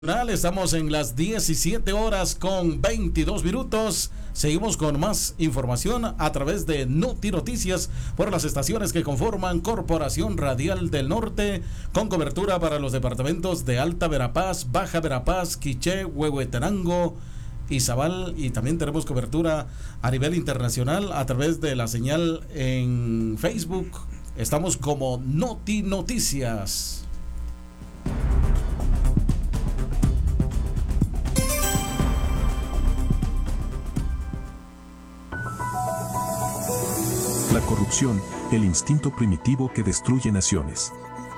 Estamos en las 17 horas con 22 minutos. Seguimos con más información a través de Noti Noticias por las estaciones que conforman Corporación Radial del Norte, con cobertura para los departamentos de Alta Verapaz, Baja Verapaz, Quiché, Huehuetenango, Izabal, y también tenemos cobertura a nivel internacional a través de la señal en Facebook. Estamos como Noti Noticias. La corrupción, el instinto primitivo que destruye naciones.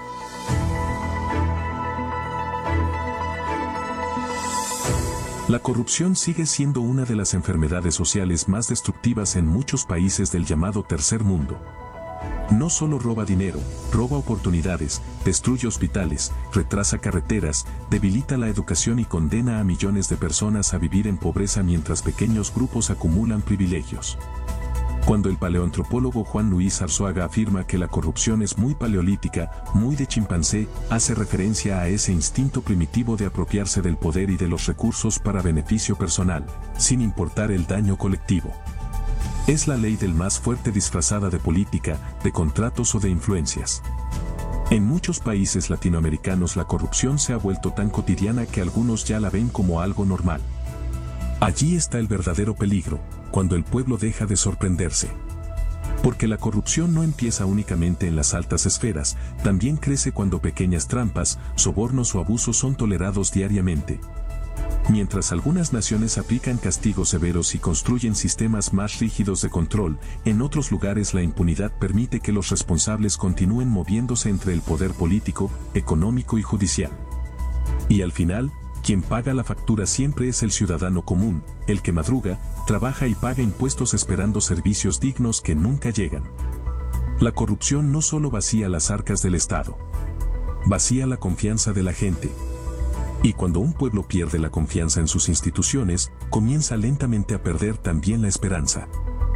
La corrupción sigue siendo una de las enfermedades sociales más destructivas en muchos países del llamado tercer mundo. No solo roba dinero, roba oportunidades, destruye hospitales, retrasa carreteras, debilita la educación y condena a millones de personas a vivir en pobreza mientras pequeños grupos acumulan privilegios. Cuando el paleoantropólogo Juan Luis Arzuaga afirma que la corrupción es muy paleolítica, muy de chimpancé, hace referencia a ese instinto primitivo de apropiarse del poder y de los recursos para beneficio personal, sin importar el daño colectivo. Es la ley del más fuerte disfrazada de política, de contratos o de influencias. En muchos países latinoamericanos la corrupción se ha vuelto tan cotidiana que algunos ya la ven como algo normal. Allí está el verdadero peligro, cuando el pueblo deja de sorprenderse. Porque la corrupción no empieza únicamente en las altas esferas, también crece cuando pequeñas trampas, sobornos o abusos son tolerados diariamente. Mientras algunas naciones aplican castigos severos y construyen sistemas más rígidos de control, en otros lugares la impunidad permite que los responsables continúen moviéndose entre el poder político, económico y judicial. Y al final, quien paga la factura siempre es el ciudadano común, el que madruga, trabaja y paga impuestos esperando servicios dignos que nunca llegan. La corrupción no solo vacía las arcas del Estado, vacía la confianza de la gente. Y cuando un pueblo pierde la confianza en sus instituciones, comienza lentamente a perder también la esperanza.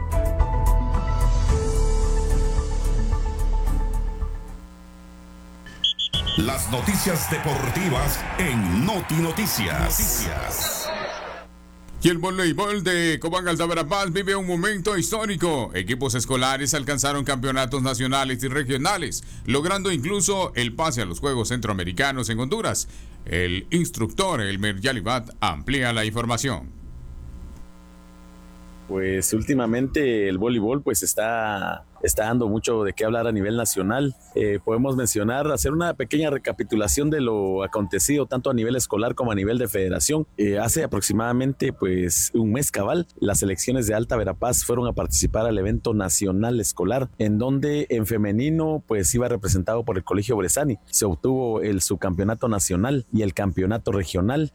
Las noticias deportivas en Noti Noticias. Y el voleibol de Cobán Alta Verapaz vive un momento histórico. Equipos escolares alcanzaron campeonatos nacionales y regionales, logrando incluso el pase a los Juegos Centroamericanos en Honduras. El instructor Elmer Yalibat amplía la información. Pues últimamente el voleibol pues está dando mucho de qué hablar a nivel nacional. Podemos mencionar, hacer una pequeña recapitulación de lo acontecido tanto a nivel escolar como a nivel de federación. Hace aproximadamente pues un mes cabal, las selecciones de Alta Verapaz fueron a participar al evento nacional escolar, en donde en femenino pues iba representado por el Colegio Brezani. Se obtuvo el subcampeonato nacional y el campeonato regional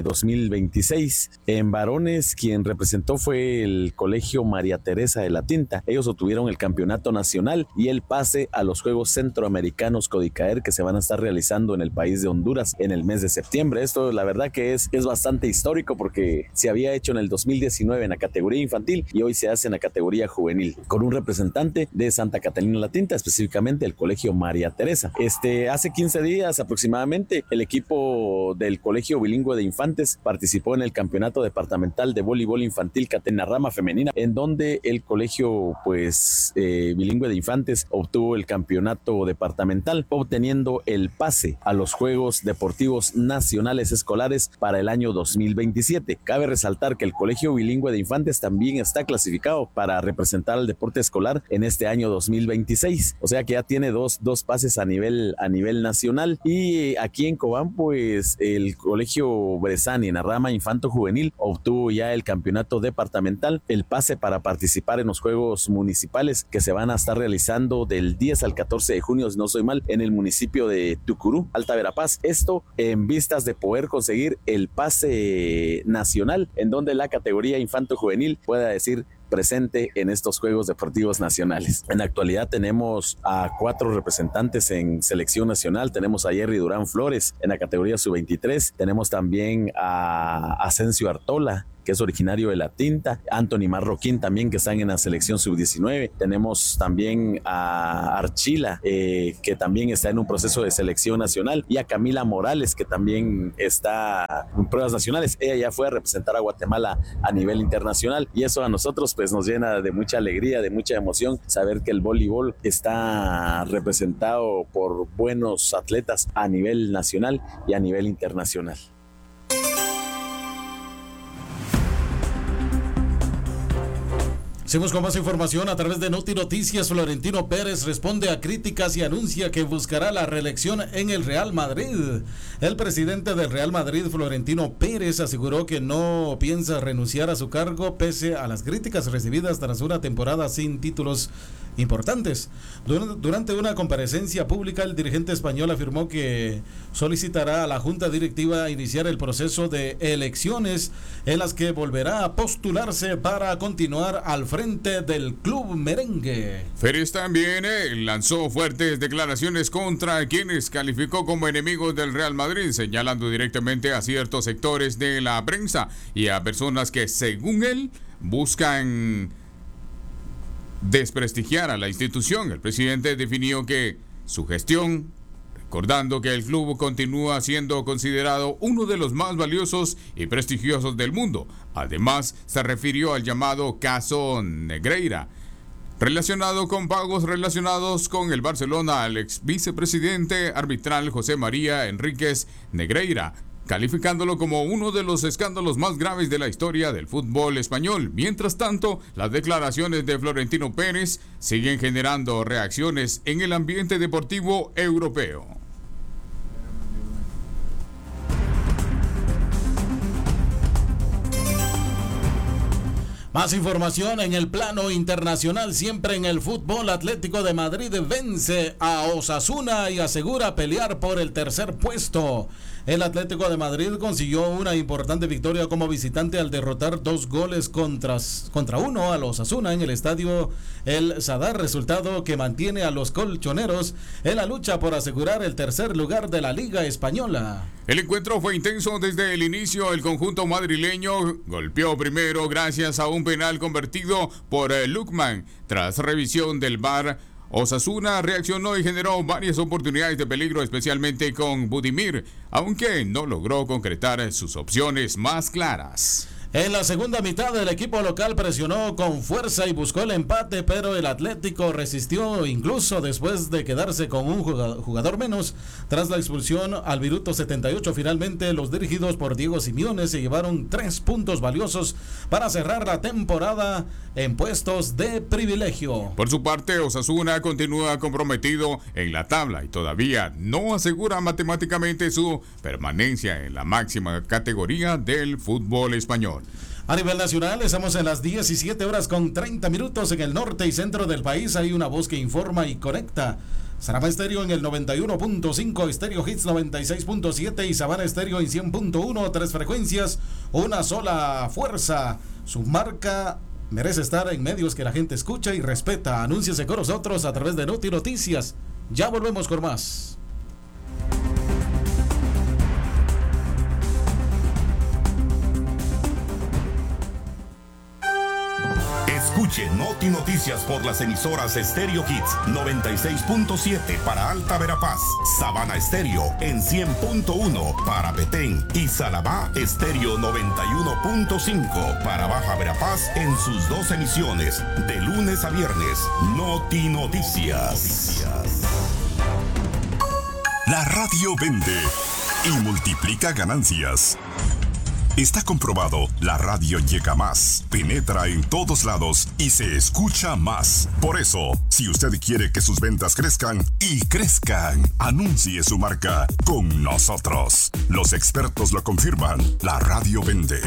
2026. En varones, quien representó fue el Colegio María Teresa de la Tinta. Ellos obtuvieron el campeonato nacional y el pase a los Juegos Centroamericanos Codicaer, que se van a estar realizando en el país de Honduras en el mes de septiembre. Esto la verdad que es bastante histórico porque se había hecho en el 2019 en la categoría infantil y hoy se hace en la categoría juvenil, con un representante de Santa Catalina la Tinta, específicamente el Colegio María Teresa. Hace 15 días aproximadamente el equipo del Colegio Bilingüe de Infantes participó en el Campeonato Departamental de Voleibol Infantil Catena Rama Femenina, en donde el colegio Bilingüe de Infantes obtuvo el campeonato departamental, obteniendo el pase a los Juegos Deportivos Nacionales Escolares para el año 2027. Cabe resaltar que el Colegio Bilingüe de Infantes también está clasificado para representar al deporte escolar en este año 2026, o sea que ya tiene dos pases a nivel nacional. Y aquí en Cobán pues el Colegio Brezani en la rama infanto juvenil obtuvo ya el campeonato departamental, el pase para participar en los Juegos Municipales que se van a estar realizando del 10 al 14 de junio, si no soy mal, en el municipio de Tucurú, Alta Verapaz. Esto en vistas de poder conseguir el pase nacional, en donde la categoría infanto-juvenil pueda decir presente en estos Juegos Deportivos Nacionales. En la actualidad tenemos a 4 representantes en selección nacional. Tenemos a Jerry Durán Flores en la categoría sub-23. Tenemos también a Asensio Artola, que es originario de La Tinta, Anthony Marroquín también, que están en la selección sub-19. Tenemos también a Archila, que también está en un proceso de selección nacional, y a Camila Morales, que también está en pruebas nacionales. Ella ya fue a representar a Guatemala a nivel internacional, y eso a nosotros pues nos llena de mucha alegría, de mucha emoción, saber que el voleibol está representado por buenos atletas a nivel nacional y a nivel internacional. Seguimos con más información a través de Noti Noticias. Florentino Pérez responde a críticas y anuncia que buscará la reelección en el Real Madrid. El presidente del Real Madrid, Florentino Pérez, aseguró que no piensa renunciar a su cargo pese a las críticas recibidas tras una temporada sin títulos importantes. Durante una comparecencia pública, el dirigente español afirmó que solicitará a la Junta Directiva iniciar el proceso de elecciones en las que volverá a postularse para continuar al frente del club merengue. Pérez también lanzó fuertes declaraciones contra quienes calificó como enemigos del Real Madrid, señalando directamente a ciertos sectores de la prensa y a personas que, según él, buscan desprestigiar a la institución. El presidente definió que su gestión, recordando que el club continúa siendo considerado uno de los más valiosos y prestigiosos del mundo. Además, se refirió al llamado caso Negreira, relacionado con pagos relacionados con el Barcelona al ex vicepresidente arbitral José María Enríquez Negreira, calificándolo como uno de los escándalos más graves de la historia del fútbol español. Mientras tanto, las declaraciones de Florentino Pérez siguen generando reacciones en el ambiente deportivo europeo. Más información en el plano internacional. Siempre en el fútbol, Atlético de Madrid vence a Osasuna y asegura pelear por el tercer puesto. El Atlético de Madrid consiguió una importante victoria como visitante al derrotar 2 goles contra 1 a los Osasuna en el estadio El Sadar, resultado que mantiene a los colchoneros en la lucha por asegurar el tercer lugar de la Liga Española. El encuentro fue intenso desde el inicio. El conjunto madrileño golpeó primero gracias a un penal convertido por Lukman. Tras revisión del VAR, Osasuna reaccionó y generó varias oportunidades de peligro, especialmente con Budimir, aunque no logró concretar sus opciones más claras. En la segunda mitad, el equipo local presionó con fuerza y buscó el empate, pero el Atlético resistió incluso después de quedarse con un jugador menos. Tras la expulsión al minuto 78, finalmente los dirigidos por Diego Simeone se llevaron 3 puntos valiosos para cerrar la temporada en puestos de privilegio. Por su parte, Osasuna continúa comprometido en la tabla y todavía no asegura matemáticamente su permanencia en la máxima categoría del fútbol español. A nivel nacional, estamos en las 17:30 en el norte y centro del país. Hay una voz que informa y conecta. Sarama Estéreo en el 91.5, Estéreo Hits 96.7 y Sabana Estéreo en 100.1, 3 frecuencias, una sola fuerza. Su marca merece estar en medios que la gente escucha y respeta. Anúnciese con nosotros a través de Noti Noticias. Ya volvemos con más. Escuche Noti Noticias por las emisoras Estéreo Hits 96.7 para Alta Verapaz, Sabana Estéreo en 100.1 para Petén y Salabá Estéreo 91.5 para Baja Verapaz en sus 2 emisiones de lunes a viernes. Noti Noticias. La radio vende y multiplica ganancias. Está comprobado, la radio llega más, penetra en todos lados y se escucha más. Por eso, si usted quiere que sus ventas crezcan y crezcan, anuncie su marca con nosotros. Los expertos lo confirman, la radio vende.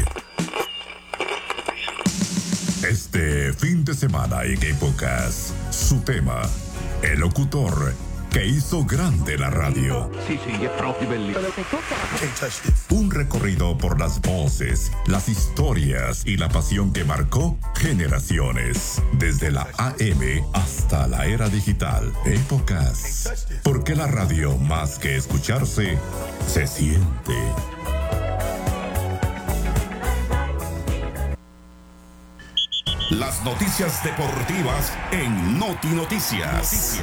Este fin de semana en Épocas, su tema, el locutor que hizo grande la radio. Un recorrido por las voces, las historias y la pasión que marcó generaciones. Desde la AM hasta la era digital. Épocas. Porque la radio, más que escucharse, se siente. Las noticias deportivas en Noti Noticias.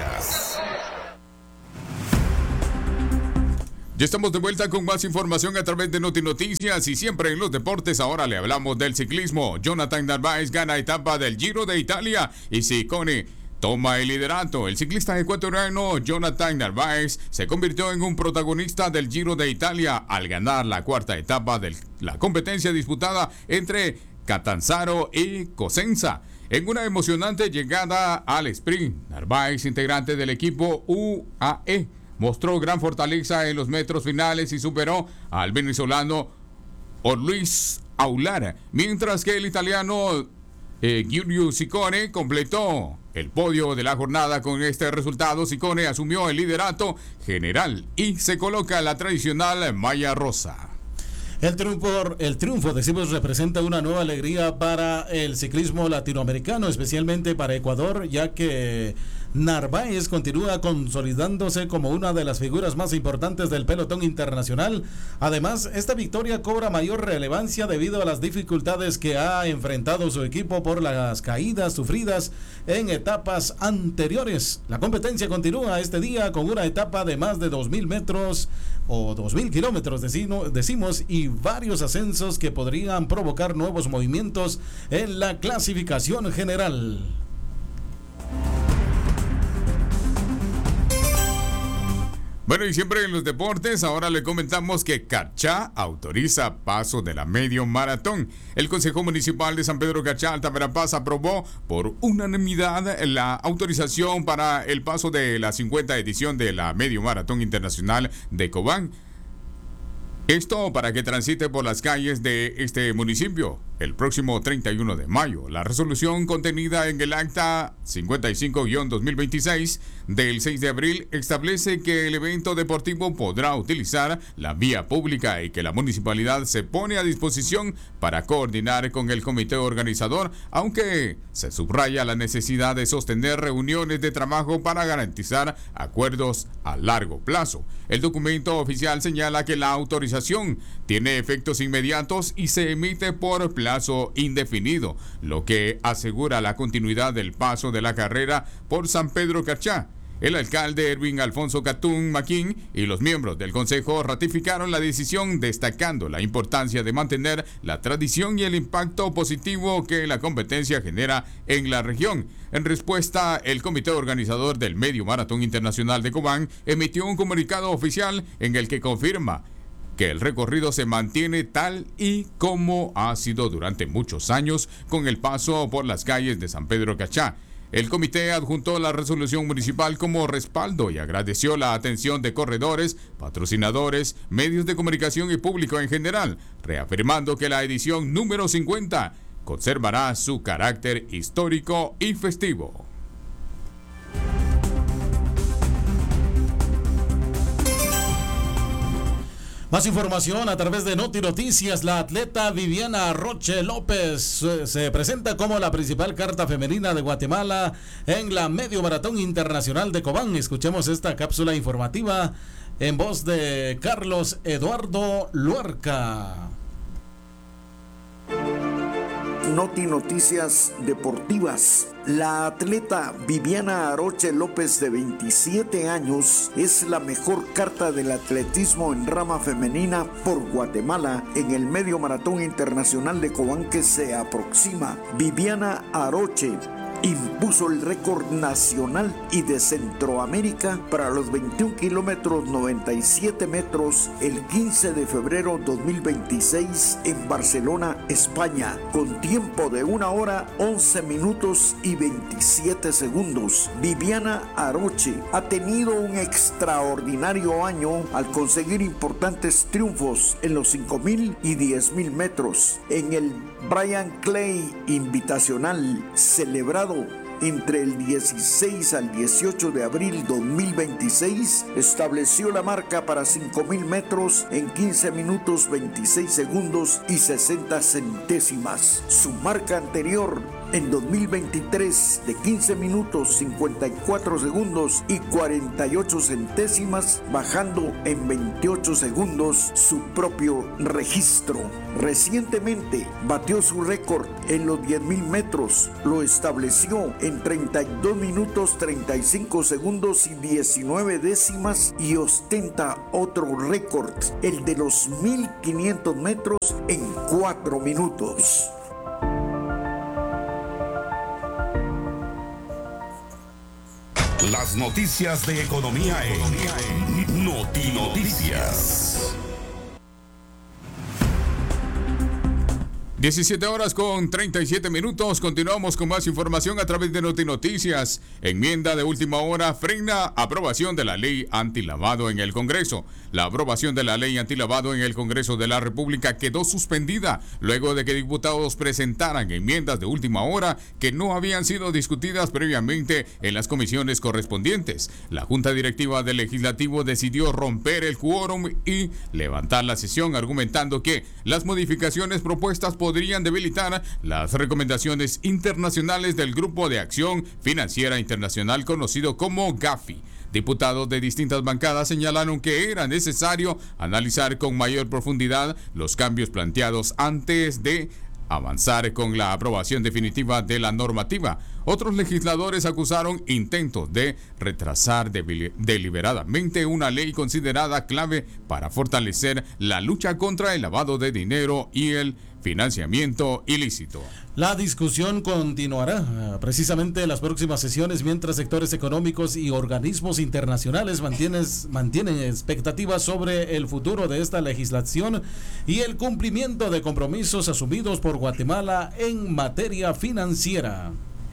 Ya estamos de vuelta con más información a través de Noti Noticias y siempre en los deportes. Ahora le hablamos del ciclismo. Jonathan Narváez gana etapa del Giro de Italia y Ciccone toma el liderato. El ciclista ecuatoriano Jonathan Narváez se convirtió en un protagonista del Giro de Italia al ganar la cuarta etapa de la competencia disputada entre Catanzaro y Cosenza. En una emocionante llegada al sprint, Narváez, integrante del equipo UAE, mostró gran fortaleza en los metros finales y superó al venezolano Luis Aular, mientras que el italiano Giulio Ciccone completó el podio de la jornada. Con este resultado, Ciccone asumió el liderato general y se coloca la tradicional malla rosa. El triunfo, decimos, representa una nueva alegría para el ciclismo latinoamericano, especialmente para Ecuador, ya que Narváez continúa consolidándose como una de las figuras más importantes del pelotón internacional. Además, esta victoria cobra mayor relevancia debido a las dificultades que ha enfrentado su equipo por las caídas sufridas en etapas anteriores. La competencia continúa este día con una etapa de más de 2.000 metros o 2.000 kilómetros, decimos, y varios ascensos que podrían provocar nuevos movimientos en la clasificación general. Bueno, y siempre en los deportes, ahora le comentamos que Cachá autoriza paso de la medio maratón. El Consejo Municipal de San Pedro Cachá, Alta Verapaz, aprobó por unanimidad la autorización para el paso de la 50ª edición de la Medio Maratón Internacional de Cobán. Esto para que transite por las calles de este municipio el próximo 31 de mayo. La resolución contenida en el acta 55-2026 del 6 de abril establece que el evento deportivo podrá utilizar la vía pública y que la municipalidad se pone a disposición para coordinar con el comité organizador, aunque se subraya la necesidad de sostener reuniones de trabajo para garantizar acuerdos a largo plazo. El documento oficial señala que la autorización tiene efectos inmediatos y se emite por plazo indefinido, lo que asegura la continuidad del paso de la carrera por San Pedro Cachá. El alcalde Erwin Alfonso Catún Maquín y los miembros del consejo ratificaron la decisión, destacando la importancia de mantener la tradición y el impacto positivo que la competencia genera en la región. En respuesta, el comité organizador del Medio Maratón Internacional de Cobán emitió un comunicado oficial en el que confirma que el recorrido se mantiene tal y como ha sido durante muchos años, con el paso por las calles de San Pedro Cachá. El comité adjuntó la resolución municipal como respaldo y agradeció la atención de corredores, patrocinadores, medios de comunicación y público en general, reafirmando que la edición número 50 conservará su carácter histórico y festivo. Más información a través de Noti Noticias. La atleta Viviana Roche López se presenta como la principal carta femenina de Guatemala en la Medio Maratón Internacional de Cobán. Escuchemos esta cápsula informativa en voz de Carlos Eduardo Luarca. Noti Noticias Deportivas. La atleta Viviana Aroche López, de 27 años, es la mejor carta del atletismo en rama femenina por Guatemala en el Medio Maratón Internacional de Cobán que se aproxima. Viviana Aroche impuso el récord nacional y de Centroamérica para los 21 kilómetros 97 metros el 15 de febrero 2026 en Barcelona, España, con tiempo de 1 hora 11 minutos y 27 segundos. Viviana Aroche ha tenido un extraordinario año al conseguir importantes triunfos en los 5.000 y 10.000 metros. En el Brian Clay Invitacional, celebrado entre el 16 al 18 de abril 2026, estableció la marca para 5.000 metros en 15 minutos 26 segundos y 60 centésimas. Su marca anterior en 2023 de 15 minutos 54 segundos y 48 centésimas, bajando en 28 segundos su propio registro. Recientemente batió su récord en los 10.000 metros, lo estableció en 32 minutos 35 segundos y 19 décimas y ostenta otro récord, el de los 1.500 metros en 4 minutos. Las noticias de economía en Notinoticias. 17 horas con 37 minutos. Continuamos con más información a través de Notinoticias. Enmienda de última hora frena aprobación de la ley antilavado en el Congreso. La aprobación de la ley antilavado en el Congreso de la República quedó suspendida luego de que diputados presentaran enmiendas de última hora que no habían sido discutidas previamente en las comisiones correspondientes. La Junta Directiva del Legislativo decidió romper el quórum y levantar la sesión, argumentando que las modificaciones propuestas podrían debilitar las recomendaciones internacionales del Grupo de Acción Financiera Internacional, conocido como GAFI. Diputados de distintas bancadas señalaron que era necesario analizar con mayor profundidad los cambios planteados antes de avanzar con la aprobación definitiva de la normativa. Otros legisladores acusaron intentos de retrasar deliberadamente una ley considerada clave para fortalecer la lucha contra el lavado de dinero y el financiamiento ilícito. La discusión continuará precisamente en las próximas sesiones, mientras sectores económicos y organismos internacionales mantienen expectativas sobre el futuro de esta legislación y el cumplimiento de compromisos asumidos por Guatemala en materia financiera.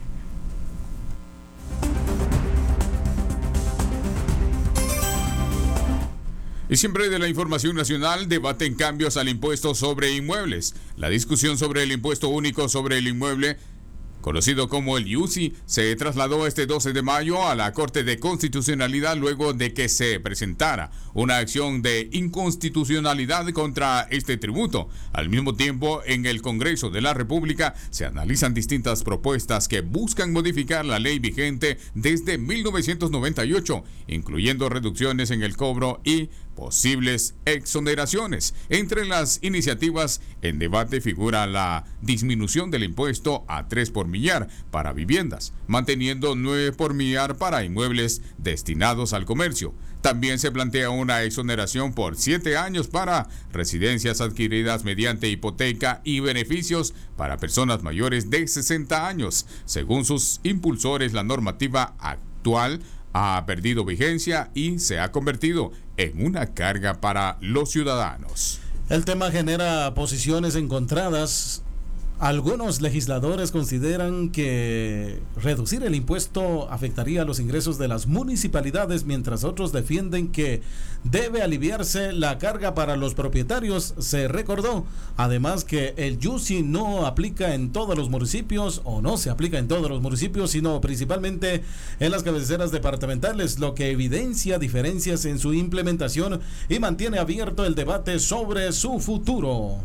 Y siempre de la información nacional, debaten cambios al impuesto sobre inmuebles. La discusión sobre el impuesto único sobre el inmueble, conocido como el IUCI, se trasladó este 12 de mayo a la Corte de Constitucionalidad luego de que se presentara una acción de inconstitucionalidad contra este tributo. Al mismo tiempo, en el Congreso de la República se analizan distintas propuestas que buscan modificar la ley vigente desde 1998, incluyendo reducciones en el cobro y posibles exoneraciones. Entre las iniciativas en debate figura la disminución del impuesto a 3 por millar para viviendas, manteniendo 9 por millar para inmuebles destinados al comercio. También se plantea una exoneración por 7 años para residencias adquiridas mediante hipoteca y beneficios para personas mayores de 60 años. Según sus impulsores, la normativa actual ha perdido vigencia y se ha convertido en una carga para los ciudadanos. El tema genera posiciones encontradas. Algunos legisladores consideran que reducir el impuesto afectaría los ingresos de las municipalidades, mientras otros defienden que debe aliviarse la carga para los propietarios. Se recordó además que el IUCI no aplica en todos los municipios, o no se aplica en todos los municipios, sino principalmente en las cabeceras departamentales, lo que evidencia diferencias en su implementación y mantiene abierto el debate sobre su futuro.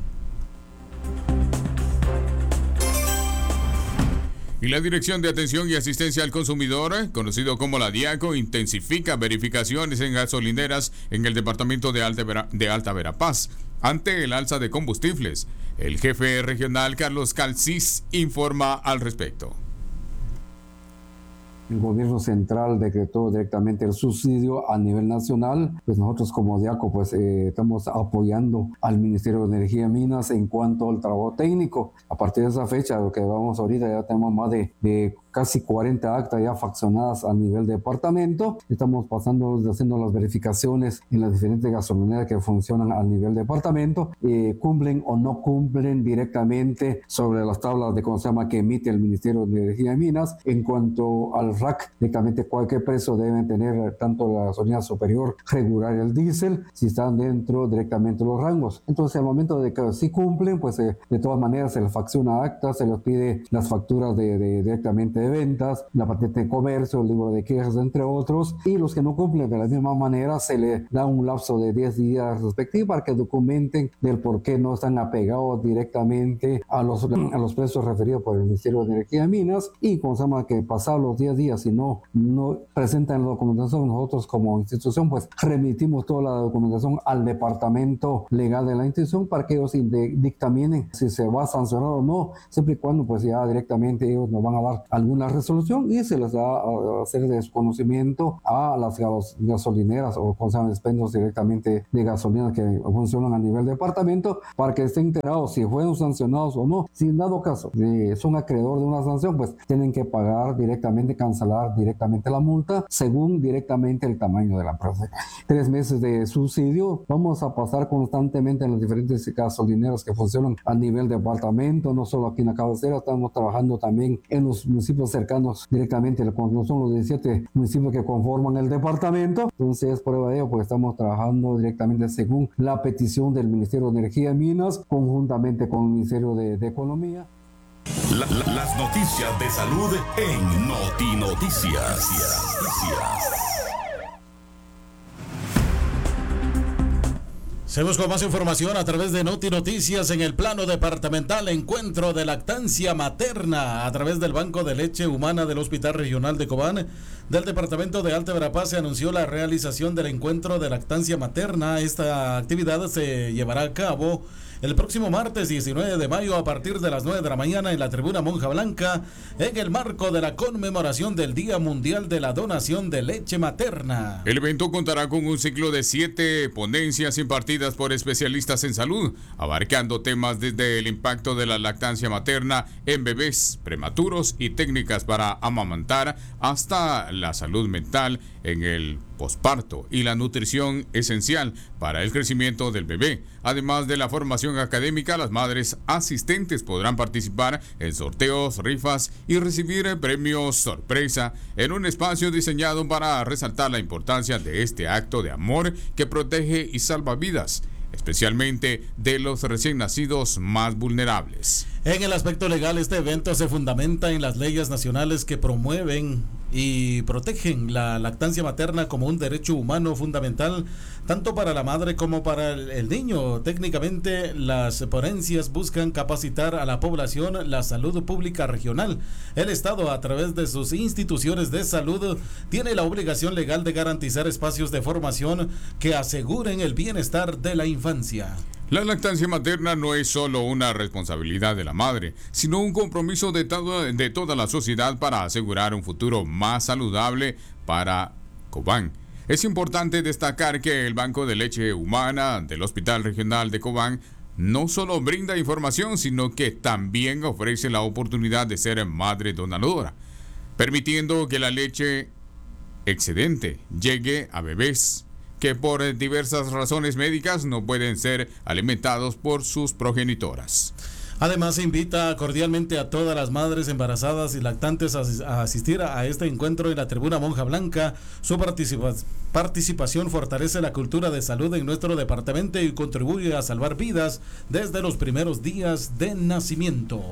Y la Dirección de Atención y Asistencia al Consumidor, conocido como la DIACO, intensifica verificaciones en gasolineras en el departamento de Alta Verapaz ante el alza de combustibles. El jefe regional Carlos Calcis informa al respecto. El gobierno central decretó directamente el subsidio a nivel nacional. Pues nosotros como DIACO pues estamos apoyando al Ministerio de Energía y Minas en cuanto al trabajo técnico. A partir de esa fecha, lo que vamos ahorita, ya tenemos más de casi 40 actas ya faccionadas a nivel departamento. Estamos haciendo las verificaciones en las diferentes gasolineras que funcionan a nivel departamento. Cumplen o no cumplen directamente sobre las tablas de consumo que emite el Ministerio de Energía y Minas. En cuanto al RAC, directamente cualquier precio deben tener tanto la gasolina superior regular y el diésel, si están dentro directamente los rangos. Entonces, al momento de que sí cumplen, pues de todas maneras se les facciona actas, se les pide las facturas directamente de ventas, la patente de comercio, el libro de quejas, entre otros, y los que no cumplen de la misma manera se les da un lapso de 10 días respectivo para que documenten del por qué no están apegados directamente a los precios referidos por el Ministerio de Energía y Minas, y como se llama, que pasados los 10 días, si no presentan la documentación, nosotros como institución pues remitimos toda la documentación al departamento legal de la institución para que ellos dictaminen si se va a sancionar o no, siempre y cuando pues ya directamente ellos nos van a dar alguna resolución y se les da a hacer desconocimiento a las gasolineras o con expendios directamente de gasolina que funcionan a nivel departamento para que estén enterados si fueron sancionados o no. Si en dado caso son acreedor de una sanción, pues tienen que pagar directamente, cancelar directamente la multa según directamente el tamaño de la empresa. 3 meses de subsidio. Vamos a pasar constantemente en las diferentes gasolineras que funcionan a nivel departamento, no solo aquí en la cabecera, estamos trabajando también en los municipios cercanos directamente, no son los 17 municipios que conforman el departamento. Entonces, prueba de ello, pues estamos trabajando directamente según la petición del Ministerio de Energía y Minas, conjuntamente con el Ministerio de Economía. Las noticias de salud en Noti Noticias. Seguimos con más información a través de Noti Noticias. En el plano departamental, encuentro de lactancia materna a través del Banco de Leche Humana del Hospital Regional de Cobán. Del departamento de Alta Verapaz se anunció la realización del encuentro de lactancia materna. Esta actividad se llevará a cabo el próximo martes 19 de mayo a partir de las 9 de la mañana en la Tribuna Monja Blanca, en el marco de la conmemoración del Día Mundial de la Donación de Leche Materna. El evento contará con un ciclo de 7 ponencias impartidas por especialistas en salud, abarcando temas desde el impacto de la lactancia materna en bebés prematuros y técnicas para amamantar hasta la salud mental en el posparto y la nutrición esencial para el crecimiento del bebé. Además de la formación académica, las madres asistentes podrán participar en sorteos, rifas y recibir premios sorpresa en un espacio diseñado para resaltar la importancia de este acto de amor que protege y salva vidas, especialmente de los recién nacidos más vulnerables. En el aspecto legal, este evento se fundamenta en las leyes nacionales que promueven y protegen la lactancia materna como un derecho humano fundamental, tanto para la madre como para el niño. Técnicamente, las ponencias buscan capacitar a la población, la salud pública regional. El Estado, a través de sus instituciones de salud, tiene la obligación legal de garantizar espacios de formación que aseguren el bienestar de la infancia. La lactancia materna no es solo una responsabilidad de la madre, sino un compromiso de toda la sociedad para asegurar un futuro más saludable para Cobán. Es importante destacar que el Banco de Leche Humana del Hospital Regional de Cobán no solo brinda información, sino que también ofrece la oportunidad de ser madre donadora, permitiendo que la leche excedente llegue a bebés que por diversas razones médicas no pueden ser alimentados por sus progenitoras. Además, se invita cordialmente a todas las madres embarazadas y lactantes a asistir a este encuentro en la Tribuna Monja Blanca. Su participación fortalece la cultura de salud en nuestro departamento y contribuye a salvar vidas desde los primeros días de nacimiento.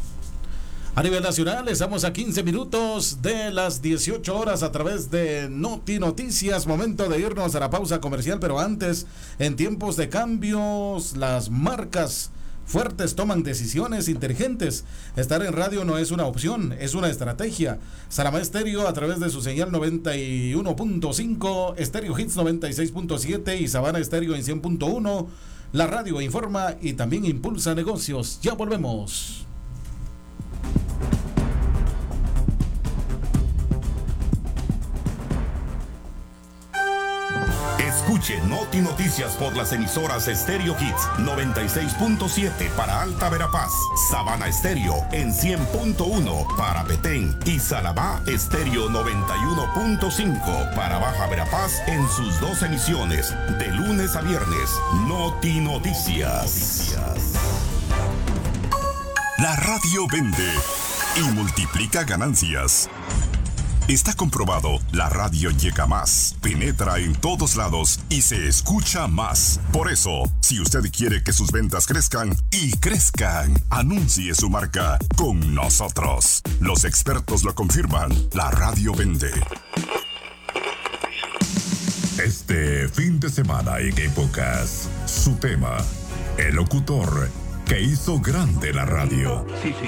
A nivel nacional, estamos a 15 minutos de las 18 horas a través de Noti Noticias. Momento de irnos a la pausa comercial, pero antes, en tiempos de cambios, las marcas fuertes toman decisiones inteligentes. Estar en radio no es una opción, es una estrategia. Salamá Estéreo, a través de su señal 91.5, Estéreo Hits 96.7 y Sabana Estéreo en 100.1. La radio informa y también impulsa negocios. Ya volvemos. Escuche Noti Noticias por las emisoras Estéreo Hits 96.7 para Alta Verapaz, Sabana Estéreo en 100.1 para Petén y Salamá Estéreo 91.5 para Baja Verapaz en sus 2 emisiones de lunes a viernes. Noti Noticias. La radio vende y multiplica ganancias. Está comprobado, la radio llega más, penetra en todos lados y se escucha más. Por eso, si usted quiere que sus ventas crezcan y crezcan, anuncie su marca con nosotros. Los expertos lo confirman, la radio vende. Este fin de semana en Épocas, su tema, el locutor que hizo grande la radio.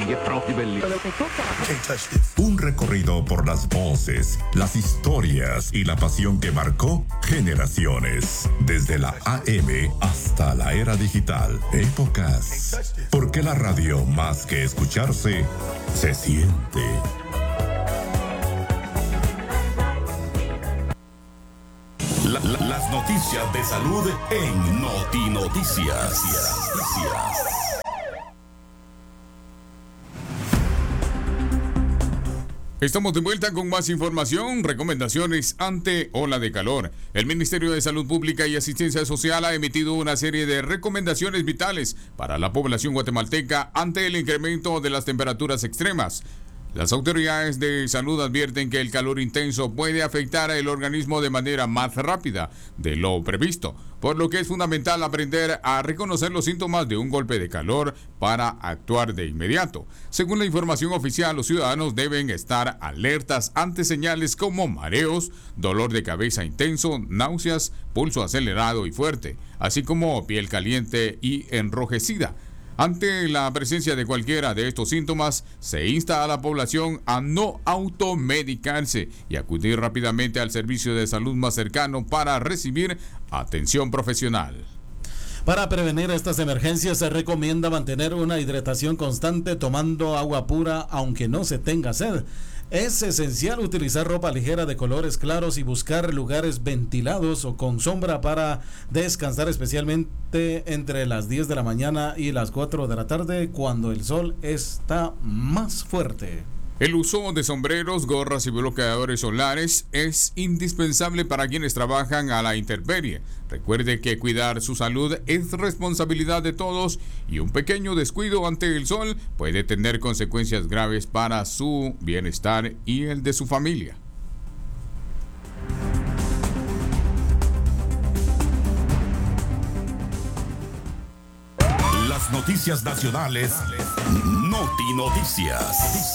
Un recorrido por las voces, las historias y la pasión que marcó generaciones. Desde la AM hasta la era digital. Épocas. Porque la radio, más que escucharse, se siente. Las noticias de salud en Noti Noticias. Estamos de vuelta con más información, recomendaciones ante ola de calor. El Ministerio de Salud Pública y Asistencia Social ha emitido una serie de recomendaciones vitales para la población guatemalteca ante el incremento de las temperaturas extremas. Las autoridades de salud advierten que el calor intenso puede afectar al organismo de manera más rápida de lo previsto, por lo que es fundamental aprender a reconocer los síntomas de un golpe de calor para actuar de inmediato. Según la información oficial, los ciudadanos deben estar alertas ante señales como mareos, dolor de cabeza intenso, náuseas, pulso acelerado y fuerte, así como piel caliente y enrojecida. Ante la presencia de cualquiera de estos síntomas, se insta a la población a no automedicarse y acudir rápidamente al servicio de salud más cercano para recibir atención profesional. Para prevenir estas emergencias se recomienda mantener una hidratación constante tomando agua pura aunque no se tenga sed. Es esencial utilizar ropa ligera de colores claros y buscar lugares ventilados o con sombra para descansar, especialmente entre las 10 de la mañana y las 4 de la tarde cuando el sol está más fuerte. El uso de sombreros, gorras y bloqueadores solares es indispensable para quienes trabajan a la intemperie. Recuerde que cuidar su salud es responsabilidad de todos y un pequeño descuido ante el sol puede tener consecuencias graves para su bienestar y el de su familia. Las noticias nacionales, Noti Noticias.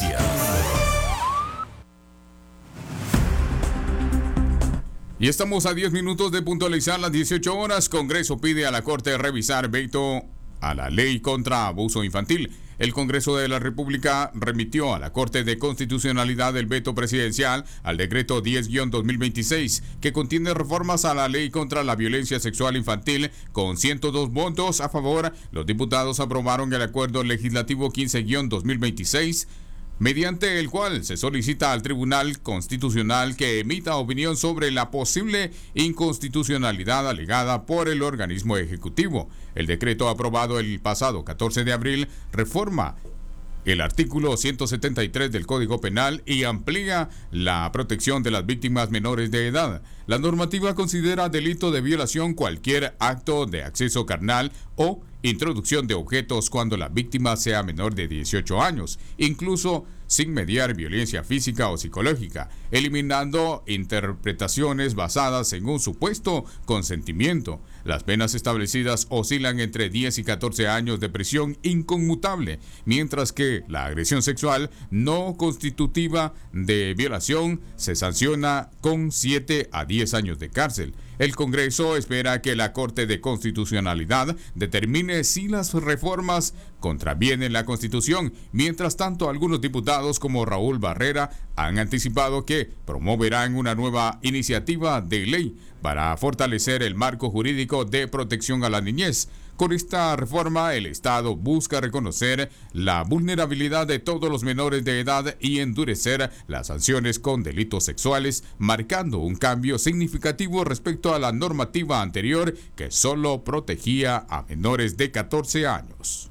Y estamos a 10 minutos de puntualizar las 18 horas. Congreso pide a la Corte revisar veto a la ley contra abuso infantil. El Congreso de la República remitió a la Corte de Constitucionalidad el veto presidencial al decreto 10-2026, que contiene reformas a la ley contra la violencia sexual infantil. Con 102 votos a favor, los diputados aprobaron el acuerdo legislativo 15-2026, mediante el cual se solicita al Tribunal Constitucional que emita opinión sobre la posible inconstitucionalidad alegada por el organismo ejecutivo. El decreto aprobado el pasado 14 de abril reforma el artículo 173 del Código Penal y amplía la protección de las víctimas menores de edad. La normativa considera delito de violación cualquier acto de acceso carnal o introducción de objetos cuando la víctima sea menor de 18 años, incluso sin mediar violencia física o psicológica, eliminando interpretaciones basadas en un supuesto consentimiento. Las penas establecidas oscilan entre 10 y 14 años de prisión inconmutable, mientras que la agresión sexual no constitutiva de violación se sanciona con 7 a 10 años de cárcel. El Congreso espera que la Corte de Constitucionalidad determine si las reformas contravienen la Constitución. Mientras tanto, algunos diputados como Raúl Barrera han anticipado que promoverán una nueva iniciativa de ley para fortalecer el marco jurídico de protección a la niñez. Con esta reforma, el Estado busca reconocer la vulnerabilidad de todos los menores de edad y endurecer las sanciones con delitos sexuales, marcando un cambio significativo respecto a la normativa anterior que solo protegía a menores de 14 años.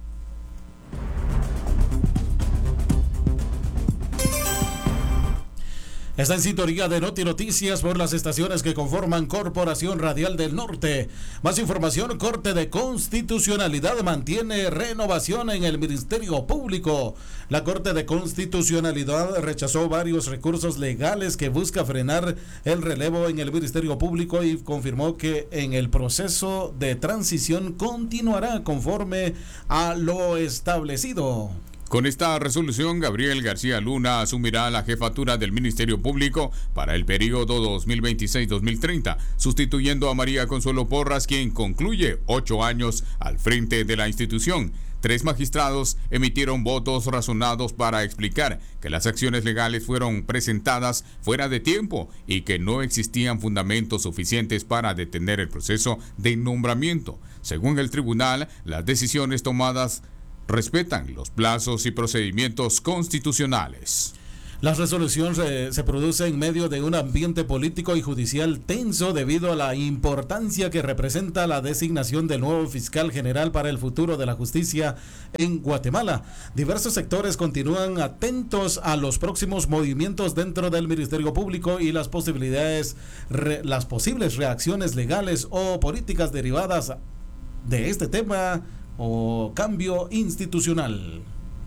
Está en sintonía de Noti Noticias por las estaciones que conforman Corporación Radial del Norte. Más información: Corte de Constitucionalidad mantiene renovación en el Ministerio Público. La Corte de Constitucionalidad rechazó varios recursos legales que busca frenar el relevo en el Ministerio Público y confirmó que en el proceso de transición continuará conforme a lo establecido. Con esta resolución, Gabriel García Luna asumirá la jefatura del Ministerio Público para el periodo 2026-2030, sustituyendo a María Consuelo Porras, quien concluye 8 años al frente de la institución. 3 magistrados emitieron votos razonados para explicar que las acciones legales fueron presentadas fuera de tiempo y que no existían fundamentos suficientes para detener el proceso de nombramiento. Según el tribunal, las decisiones tomadas respetan los plazos y procedimientos constitucionales. La resolución se produce en medio de un ambiente político y judicial tenso debido a la importancia que representa la designación del nuevo fiscal general para el futuro de la justicia en Guatemala. Diversos sectores continúan atentos a los próximos movimientos dentro del Ministerio Público y las posibles reacciones legales o políticas derivadas de este tema o cambio institucional.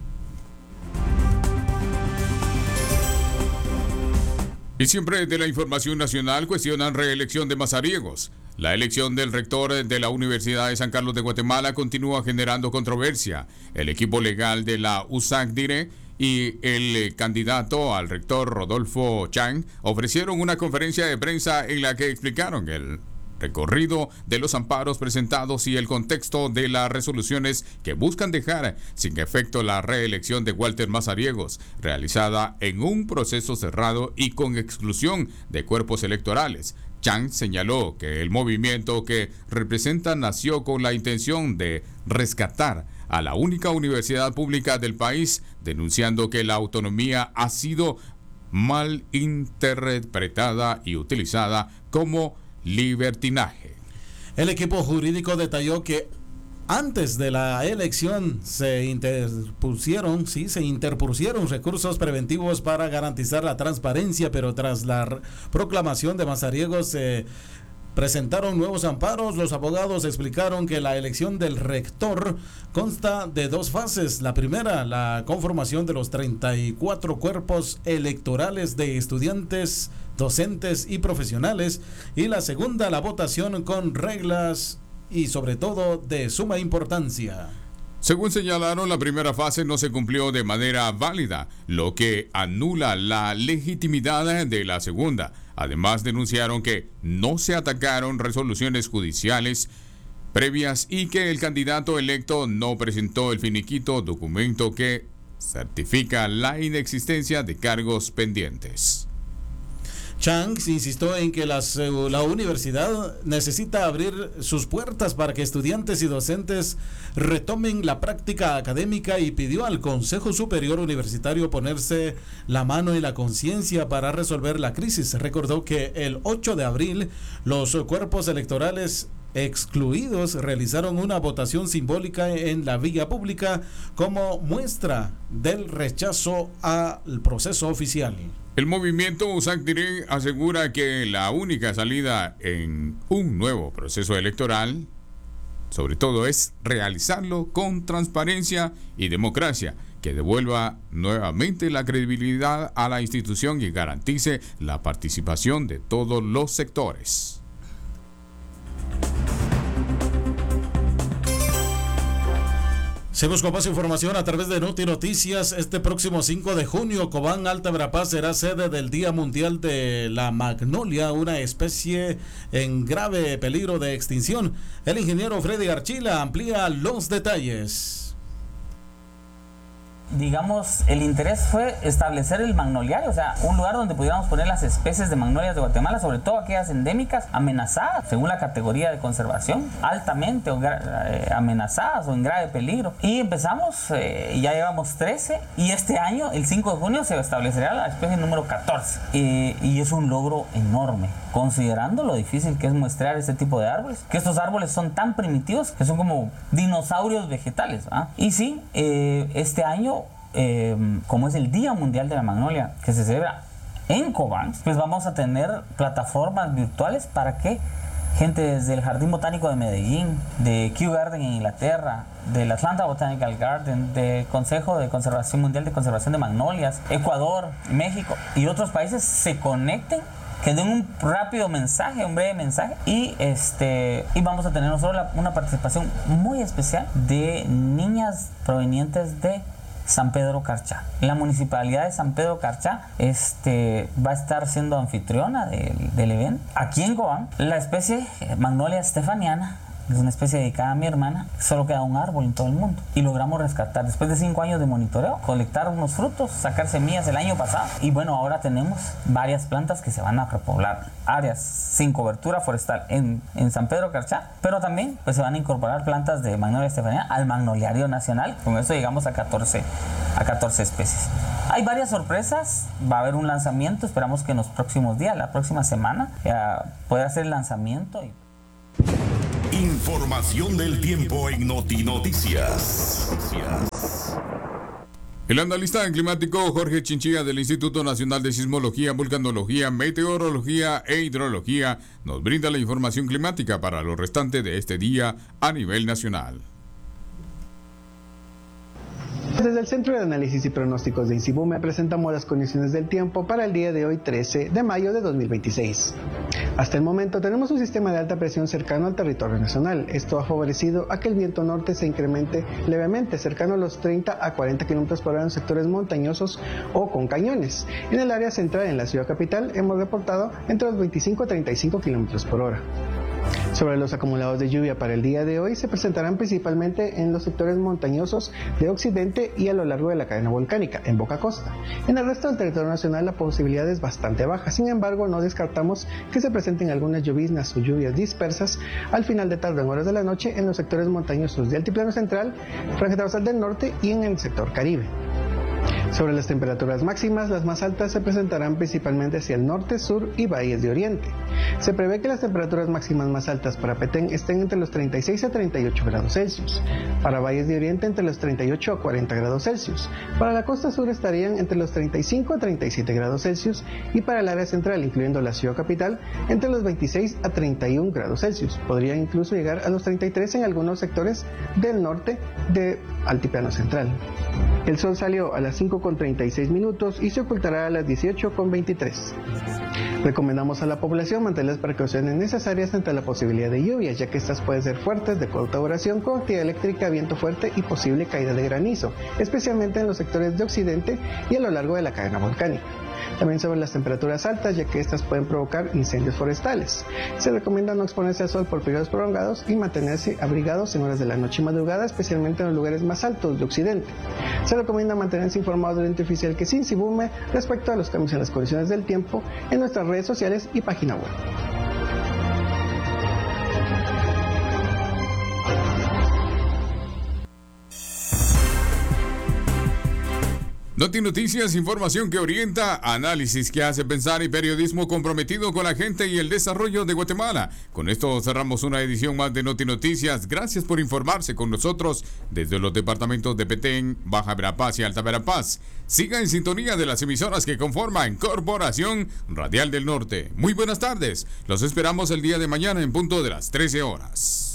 Y siempre de la información nacional, cuestionan reelección de Mazariegos. La elección del rector de la Universidad de San Carlos de Guatemala continúa generando controversia. El equipo legal de la USACDIRE y el candidato al rector Rodolfo Chang ofrecieron una conferencia de prensa en la que explicaron el recorrido de los amparos presentados y el contexto de las resoluciones que buscan dejar sin efecto la reelección de Walter Mazariegos, realizada en un proceso cerrado y con exclusión de cuerpos electorales. Chang señaló que el movimiento que representa nació con la intención de rescatar a la única universidad pública del país, denunciando que la autonomía ha sido mal interpretada y utilizada como libertinaje. El equipo jurídico detalló que antes de la elección se interpusieron recursos preventivos para garantizar la transparencia, pero tras la proclamación de Mazariegos se presentaron nuevos amparos. Los abogados explicaron que la elección del rector consta de 2 fases. La primera, la conformación de los 34 cuerpos electorales de estudiantes, docentes y profesionales, y la segunda, la votación con reglas y sobre todo de suma importancia. Según señalaron, la primera fase no se cumplió de manera válida, lo que anula la legitimidad de la segunda. Además, denunciaron que no se atacaron resoluciones judiciales previas y que el candidato electo no presentó el finiquito, documento que certifica la inexistencia de cargos pendientes. Chang insistió en que la universidad necesita abrir sus puertas para que estudiantes y docentes retomen la práctica académica y pidió al Consejo Superior Universitario ponerse la mano en la conciencia para resolver la crisis. Recordó que el 8 de abril los cuerpos electorales excluidos realizaron una votación simbólica en la vía pública como muestra del rechazo al proceso oficial. El movimiento USACDIRE asegura que la única salida en un nuevo proceso electoral, sobre todo, es realizarlo con transparencia y democracia, que devuelva nuevamente la credibilidad a la institución y garantice la participación de todos los sectores. Seguimos con más información a través de Noti Noticias. Este próximo 5 de junio, Cobán, Alta Verapaz, será sede del Día Mundial de la Magnolia, una especie en grave peligro de extinción. El ingeniero Freddy Archila amplía los detalles. Digamos, el interés fue establecer el magnoliario, o sea, un lugar donde pudiéramos poner las especies de magnolias de Guatemala, sobre todo aquellas endémicas amenazadas, según la categoría de conservación, altamente amenazadas o en grave peligro. Y empezamos, ya llevamos 13, y este año, el 5 de junio, se establecerá la especie número 14. Y es un logro enorme, considerando lo difícil que es muestrear este tipo de árboles, que estos árboles son tan primitivos que son como dinosaurios vegetales, ¿ah? Y sí, este año, como es el Día Mundial de la Magnolia, que se celebra en Cobán, pues vamos a tener plataformas virtuales para que gente desde el Jardín Botánico de Medellín, de Kew Garden en Inglaterra, del Atlanta Botanical Garden, del Consejo de Conservación Mundial de Conservación de Magnolias, Ecuador, México y otros países se conecten, que den un rápido mensaje, un breve mensaje, y vamos a tener nosotros una participación muy especial de niñas provenientes de San Pedro Carchá. La municipalidad de San Pedro Carchá va a estar siendo anfitriona del evento. Aquí en Cobán, la especie Magnolia stefaniana, es una especie dedicada a mi hermana, solo queda un árbol en todo el mundo. Y logramos rescatar, después de 5 años de monitoreo, colectar unos frutos, sacar semillas el año pasado. Y bueno, ahora tenemos varias plantas que se van a repoblar. Áreas sin cobertura forestal en San Pedro Carchá, pero también pues, se van a incorporar plantas de Magnolia stefaniana al Magnoliario Nacional. Con eso llegamos a 14 especies. Hay varias sorpresas, va a haber un lanzamiento, esperamos que en los próximos días, la próxima semana, pueda hacer el lanzamiento. Información del tiempo en Notinoticias. El analista climático Jorge Chinchilla del Instituto Nacional de Sismología, Vulcanología, Meteorología e Hidrología nos brinda la información climática para lo restante de este día a nivel nacional. Desde el Centro de Análisis y Pronósticos de INSIBUME presentamos las condiciones del tiempo para el día de hoy, 13 de mayo de 2026. Hasta el momento tenemos un sistema de alta presión cercano al territorio nacional. Esto ha favorecido a que el viento norte se incremente levemente, cercano a los 30 a 40 km por hora en sectores montañosos o con cañones. En el área central, en la ciudad capital, hemos reportado entre los 25 a 35 km por hora. Sobre los acumulados de lluvia para el día de hoy, se presentarán principalmente en los sectores montañosos de occidente y a lo largo de la cadena volcánica, en Boca Costa. En el resto del territorio nacional la posibilidad es bastante baja, sin embargo no descartamos que se presenten algunas lloviznas o lluvias dispersas al final de tarde en horas de la noche en los sectores montañosos de altiplano central, franja dorsal del norte y en el sector Caribe. Sobre las temperaturas máximas, las más altas se presentarán principalmente hacia el norte, sur y valles de oriente. Se prevé que las temperaturas máximas más altas para Petén estén entre los 36 a 38 grados Celsius, para valles de oriente entre los 38 a 40 grados Celsius, para la costa sur estarían entre los 35 a 37 grados Celsius y para el área central, incluyendo la ciudad capital, entre los 26 a 31 grados Celsius. Podría incluso llegar a los 33 en algunos sectores del norte de altiplano central. El sol salió a las 5:36 y se ocultará a las 18:23. Recomendamos a la población mantener las precauciones necesarias ante la posibilidad de lluvias, ya que estas pueden ser fuertes, de corta duración, con actividad eléctrica, viento fuerte y posible caída de granizo, especialmente en los sectores de occidente y a lo largo de la cadena volcánica. También sobre las temperaturas altas, ya que estas pueden provocar incendios forestales. Se recomienda no exponerse al sol por periodos prolongados y mantenerse abrigados en horas de la noche y madrugada, especialmente en los lugares más altos de occidente. Se recomienda mantenerse informados del ente oficial que es INSIBUME respecto a los cambios en las condiciones del tiempo en nuestras redes sociales y página web. Notinoticias, información que orienta, análisis que hace pensar y periodismo comprometido con la gente y el desarrollo de Guatemala. Con esto cerramos una edición más de Notinoticias. Gracias por informarse con nosotros desde los departamentos de Petén, Baja Verapaz y Alta Verapaz. Siga en sintonía de las emisoras que conforman Corporación Radial del Norte. Muy buenas tardes. Los esperamos el día de mañana en punto de las 13 horas.